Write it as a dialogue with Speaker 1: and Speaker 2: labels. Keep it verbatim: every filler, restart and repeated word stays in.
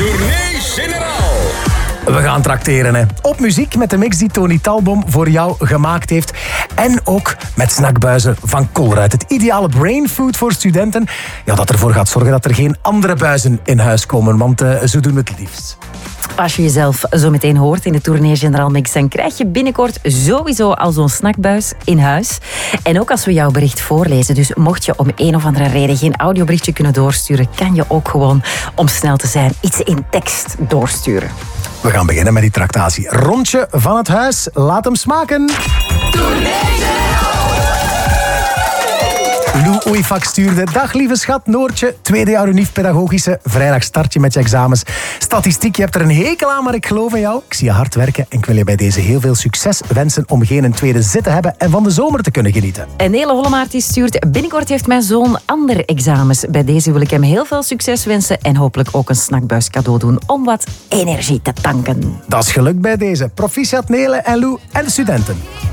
Speaker 1: Tournee Generaal.
Speaker 2: We gaan trakteren, hè. Op muziek met de mix die Tony Talbom voor jou gemaakt heeft. En ook met snackbuizen van Colruyt. Het ideale brainfood voor studenten. Ja, dat ervoor gaat zorgen dat er geen andere buizen in huis komen. Want uh, zo doen we het liefst.
Speaker 3: Als je jezelf zo meteen hoort in de Tournee Generaal Mix, dan krijg je binnenkort sowieso al zo'n snackbuis in huis. En ook als we jouw bericht voorlezen. Dus mocht je om een of andere reden geen audioberichtje kunnen doorsturen, kan je ook gewoon, om snel te zijn, iets in tekst doorsturen.
Speaker 2: We gaan beginnen met die tractatie. Rondje van het huis, laat hem smaken. Tournee Lou Oeifak stuurde: dag lieve schat, Noortje. Tweede jaar unief pedagogische. Vrijdag start je met je examens. Statistiek, je hebt er een hekel aan, maar ik geloof in jou. Ik zie je hard werken en ik wil je bij deze heel veel succes wensen om geen een tweede zit te hebben en van de zomer te kunnen genieten.
Speaker 3: Een hele Hollemaart die stuurt: binnenkort heeft mijn zoon andere examens. Bij deze wil ik hem heel veel succes wensen en hopelijk ook een snackbuis cadeau doen om wat energie te tanken.
Speaker 2: Dat is gelukt bij deze. Proficiat Nele en Lou en de studenten.